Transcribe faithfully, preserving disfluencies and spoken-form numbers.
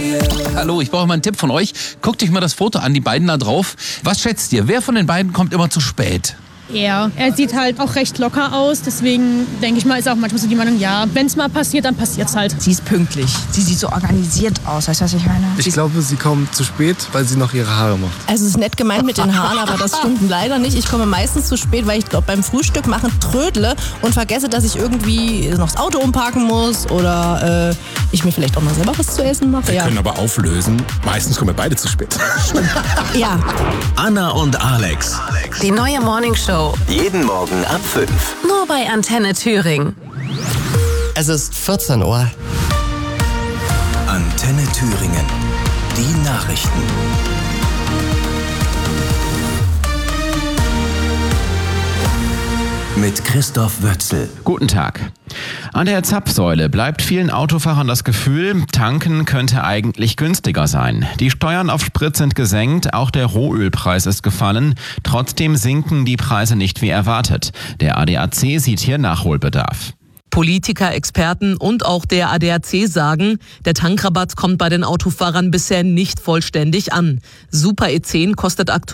Hallo, ich brauche mal einen Tipp von euch. Guckt euch mal das Foto an, die beiden da drauf. Was schätzt ihr? Wer von den beiden kommt immer zu spät? Er. Er sieht halt auch recht locker aus, deswegen denke ich mal, ist auch manchmal so die Meinung, ja, wenn es mal passiert, dann passiert's halt. Sie ist pünktlich. Sie sieht so organisiert aus, weißt du, was ich meine? Ich glaube, sie kommt zu spät, weil sie noch ihre Haare macht. Also es ist nett gemeint mit den Haaren, aber das stimmt leider nicht. Ich komme meistens zu spät, weil ich glaube beim Frühstück machen trödle und vergesse, dass ich irgendwie noch das Auto umparken muss oder äh, ich mir vielleicht auch noch selber was zu essen mache. Wir Ja. können aber auflösen. Meistens kommen wir beide zu spät. ja. Anna und Alex. Die neue Morningshow. Jeden Morgen ab fünf. Nur bei Antenne Thüringen. Es ist vierzehn Uhr. Antenne Thüringen. Die Nachrichten. Mit Christoph Wötzel. Guten Tag. An der Zapfsäule bleibt vielen Autofahrern das Gefühl, tanken könnte eigentlich günstiger sein. Die Steuern auf Sprit sind gesenkt, auch der Rohölpreis ist gefallen. Trotzdem sinken die Preise nicht wie erwartet. Der A D A C sieht hier Nachholbedarf. Politiker, Experten und auch der A D A C sagen, der Tankrabatt kommt bei den Autofahrern bisher nicht vollständig an. Super E zehn kostet aktuell